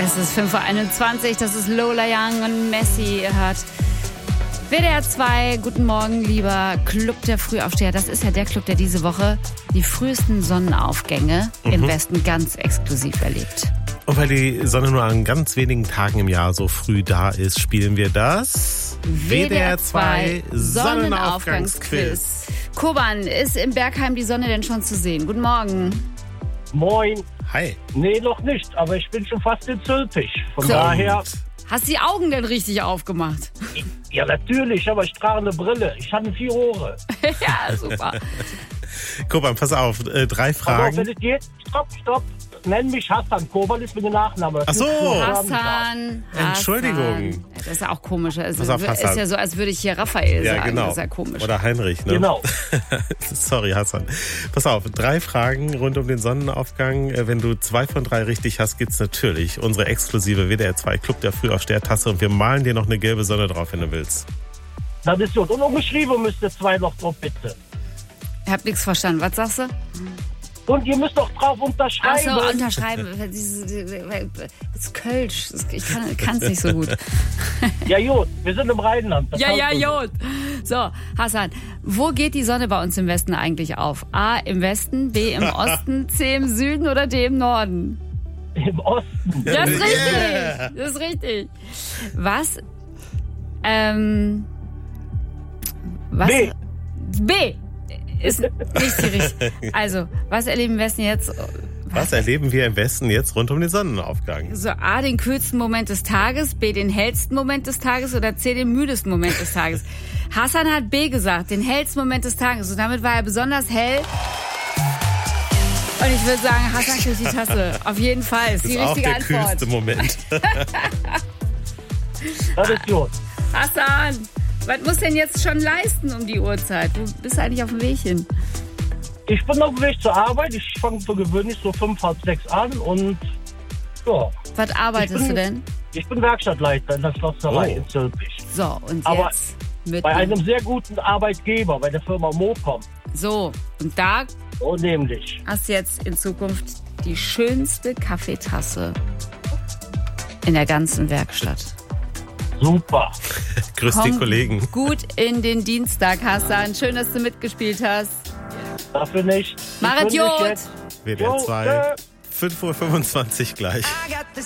Es ist 5:21 Uhr, das ist Lola Young und Messi hört WDR 2. Guten Morgen, lieber Club der Frühaufsteher. Das ist ja der Club, der diese Woche die frühesten Sonnenaufgänge im Westen ganz exklusiv erlebt. Und weil die Sonne nur an ganz wenigen Tagen im Jahr so früh da ist, spielen wir das WDR 2 Sonnenaufgangsquiz. Koban, ist im Bergheim die Sonne denn schon zu sehen? Guten Morgen. Moin. Hi. Nee, noch nicht, aber ich bin schon fast in Zülpich. Von daher... Hast du die Augen denn richtig aufgemacht? Ja, natürlich, aber ich trage eine Brille. Ich habe 4 Ohren. Ja, super. Koban, pass auf, 3 Fragen. Aber wenn es geht, stopp. Nenn mich Hassan. Koban ist mit dem Nachname. Ach so. Hassan. Entschuldigung. Das ist ja auch komisch. Es ist Hassan. ja so, als würde ich hier Raphael sagen. Genau. Das ist ja komisch. Oder Heinrich, ne? Genau. Sorry, Hassan. Pass auf, 3 Fragen rund um den Sonnenaufgang. Wenn du 2 von 3 richtig hast, gibt's natürlich unsere exklusive WDR 2 Club der Frühaufsteher-Tasse und wir malen dir noch eine gelbe Sonne drauf, wenn du willst. Das ist gut. Und umgeschrieben müsst ihr 2 noch drauf, bitte. Ich hab nichts verstanden. Was sagst du? Und ihr müsst doch drauf unterschreiben. Ach so, unterschreiben. Das ist Kölsch. Ich kann es nicht so gut. Ja, gut. Wir sind im Rheinland. Ja, gut. So, Hassan, wo geht die Sonne bei uns im Westen eigentlich auf? A, im Westen, B, im Osten, C, im Süden oder D, im Norden? Im Osten. Das ist richtig. Das ist richtig. Was? B. B. Ist nicht die richtige. Also, was erleben wir jetzt? Was erleben wir im Westen jetzt rund um den Sonnenaufgang? So, A, den kühlsten Moment des Tages, B, den hellsten Moment des Tages oder C, den müdesten Moment des Tages. Hassan hat B gesagt, den hellsten Moment des Tages. Und damit war er besonders hell. Und ich würde sagen, Hassan kriegt die Tasse. Auf jeden Fall. Ist die richtige Antwort. Das ist auch der kühlste Moment. Das ist gut. Hassan, was musst du denn jetzt schon leisten um die Uhrzeit? Du bist eigentlich auf dem Weg hin. Ich bin auf dem Weg zur Arbeit. Ich fange für gewöhnlich so 5, halb 6 an und ja. Was arbeitest du denn? Ich bin Werkstattleiter in der Schlosserei in Zülpich. So, und Aber jetzt mit bei einem sehr guten Arbeitgeber, bei der Firma Mopom. So, und da So nämlich. hast du jetzt in Zukunft die schönste Kaffeetasse in der ganzen Werkstatt. Super. Grüß die Kollegen. Gut in den Dienstag, Hassan. Schön, dass du mitgespielt hast. Dafür nicht. Mach Idiot. WDR 2, 5:25 Uhr gleich.